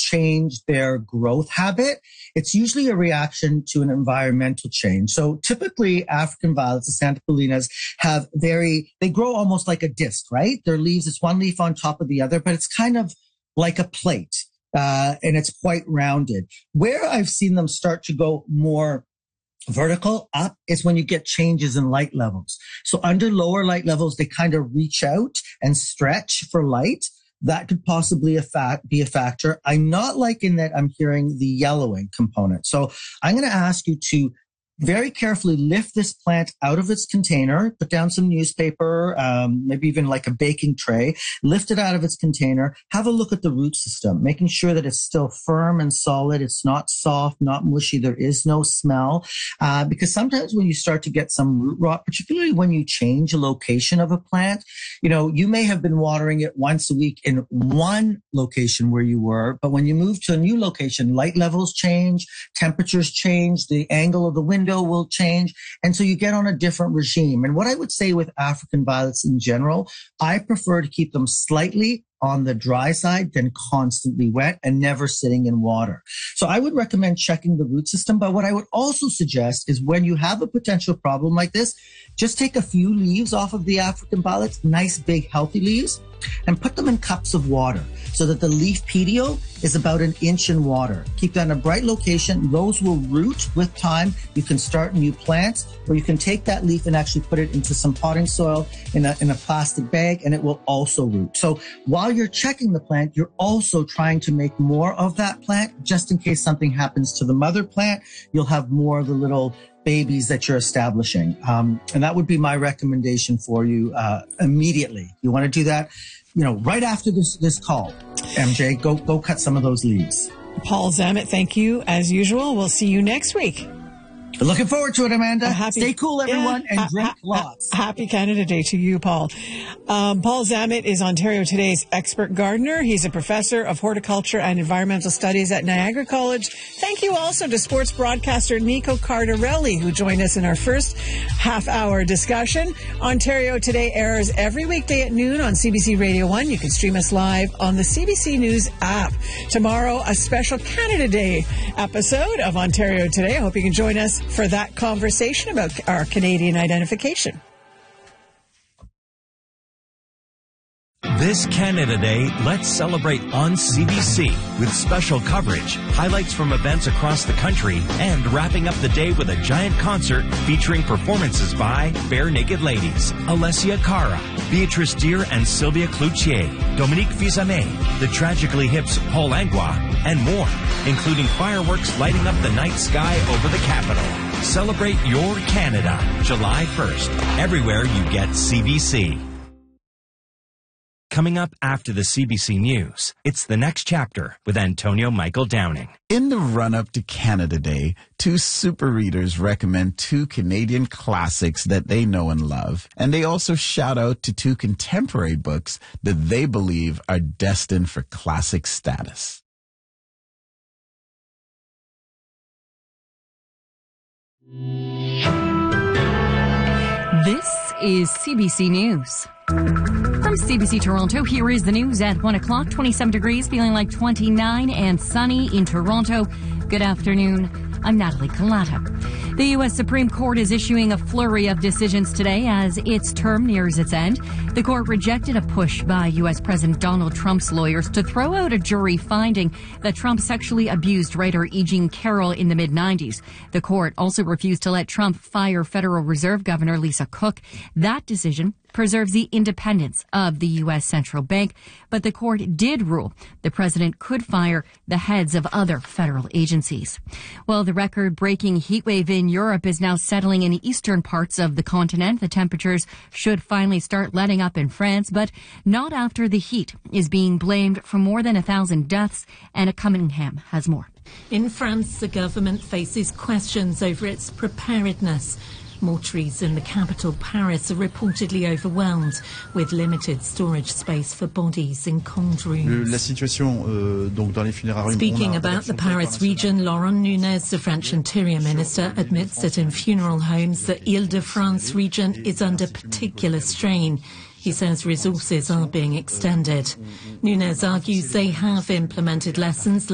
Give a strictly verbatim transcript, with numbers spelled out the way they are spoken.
change their growth habit, it's usually a reaction to an environmental change. So typically African violets, the Santa Paulinas, have very, they grow almost like a disc, right? Their leaves, it's one leaf on top of the other, but it's kind of like a plate, uh, and it's quite rounded. Where I've seen them start to go more vertical up is when you get changes in light levels. So under lower light levels, they kind of reach out and stretch for light. That could possibly a fact, be a factor. I'm not liking that I'm hearing the yellowing component. So I'm going to ask you to very carefully lift this plant out of its container, put down some newspaper, um, maybe even like a baking tray, lift it out of its container, have a look at the root system, making sure that it's still firm and solid. It's not soft, not mushy. There is no smell. Uh, because sometimes when you start to get some root rot, particularly when you change a location of a plant, you know, you may have been watering it once a week in one location where you were, but when you move to a new location, light levels change, temperatures change, the angle of the window will change. And so you get on a different regime. And what I would say with African violets in general, I prefer to keep them slightly on the dry side than constantly wet and never sitting in water. So I would recommend checking the root system. But what I would also suggest is when you have a potential problem like this, just take a few leaves off of the African violets, nice big healthy leaves, and put them in cups of water so that the leaf petiole is about an inch in water. Keep that in a bright location. Those will root with time. You can start new plants, or you can take that leaf and actually put it into some potting soil in a, in a plastic bag, and it will also root. So while you're checking the plant, you're also trying to make more of that plant just in case something happens to the mother plant. You'll have more of the little babies that you're establishing. Um, and that would be my recommendation for you uh, immediately. You want to do that, you know, right after this, this call. M J, go, go cut some of those leaves. Paul Zammit, thank you as usual. We'll see you next week. Looking forward to it, Amanda. Happy, Stay cool, everyone, yeah, and drink ha, lots. Ha, happy Canada Day to you, Paul. Um, Paul Zammit is Ontario Today's expert gardener. He's a professor of horticulture and environmental studies at Niagara College. Thank you also to sports broadcaster Nico Cardarelli, who joined us in our first half-hour discussion. Ontario Today airs every weekday at noon on C B C Radio one. You can stream us live on the C B C News app. Tomorrow, a special Canada Day episode of Ontario Today. I hope you can join us for that conversation about our Canadian identification. This Canada Day, let's celebrate on C B C with special coverage, highlights from events across the country, and wrapping up the day with a giant concert featuring performances by Bare Naked Ladies, Alessia Cara, Beatrice Deer and Sylvia Cloutier, Dominique Fils-Aimé, the Tragically Hip's Paul Langlois, and more, including fireworks lighting up the night sky over the capital. Celebrate your Canada, July first, everywhere you get C B C. Coming up after the C B C News, it's The Next Chapter with Antonio Michael Downing. In the run-up to Canada Day, two super readers recommend two Canadian classics that they know and love. And they also shout out to two contemporary books that they believe are destined for classic status. This is C B C News. From C B C Toronto, here is the news at one o'clock. twenty-seven degrees, feeling like twenty-nine, and sunny in Toronto. Good afternoon. I'm Natalie Collata. The U S Supreme Court is issuing a flurry of decisions today as its term nears its end. The court rejected a push by U S President Donald Trump's lawyers to throw out a jury finding that Trump sexually abused writer E. Jean Carroll in the mid nineties. The court also refused to let Trump fire Federal Reserve Governor Lisa Cook. That decision preserves the independence of the U S central bank, but the court did rule the president could fire the heads of other federal agencies. Well, the record-breaking heat wave in Europe is now settling in the eastern parts of the continent. The temperatures should finally start letting up in France, but not after the heat is being blamed for more than a thousand deaths. Anna Cunningham has more. In France, the government faces questions over its preparedness. Mortuaries in the capital, Paris, are reportedly overwhelmed with limited storage space for bodies in cold rooms. La situation, euh, donc dans les funérariums, Speaking about the Paris region, Laurent Nunez, the French Interior Minister, admits that in funeral homes, the Ile-de-France region is under particular strain. He says resources are being extended. Nunez argues they have implemented lessons